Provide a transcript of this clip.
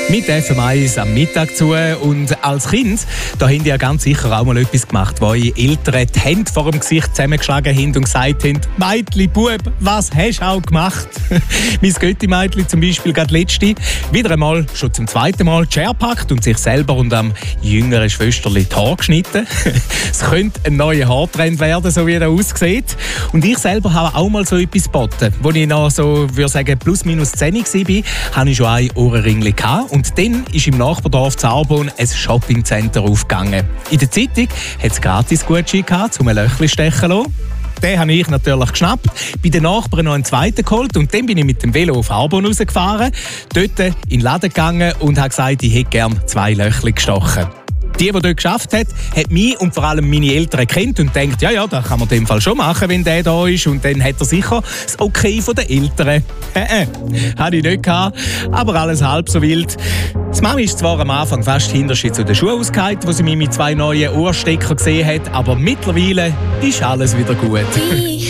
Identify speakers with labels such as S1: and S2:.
S1: Mit FM1 am Mittag zu. Und als Kind, da haben die ja ganz sicher auch mal etwas gemacht, wo eure Eltern die Hände vor dem Gesicht zusammengeschlagen haben und gesagt haben: «Meitli, Bub, was hast du auch gemacht?» Mein Götti-Meitli zum Beispiel, gerade letzte, wieder einmal, schon zum zweiten Mal, die Schere gepackt und sich selber und am jüngeren Schwesterli die Haare geschnitten. Es könnte ein neuer Haartrend werden, so wie er aussieht. Und ich selber habe auch mal so etwas geboten. Als ich noch so, würde sagen, plus minus 10 war, hatte ich schon ein Ohrenringli. Und dann ist im Nachbardorf Zarbon ein Shoppingcenter aufgegangen. In der Zeitung hat es gratis Gutschein gehabt, um ein Löchli stechen zu lassen. Den habe ich natürlich geschnappt, bei den Nachbarn noch einen zweiten geholt und dann bin ich mit dem Velo auf Arbon rausgefahren, dort in den Laden gegangen und habe gesagt, ich hätte gerne 2 Löchli gestochen. Die dort geschafft hat, hat mich und vor allem meine Eltern gekannt und denkt, ja, das kann man in dem Fall schon machen, wenn der da ist. Und dann hat er sicher das Okay von den Eltern. Hatte ich nicht gehabt, aber alles halb so wild. Die Mami ist zwar am Anfang fast hinterher zu den Schuhen ausgehalten, wo sie mich mit 2 neuen Ohrstecker gesehen hat, aber mittlerweile ist alles wieder gut.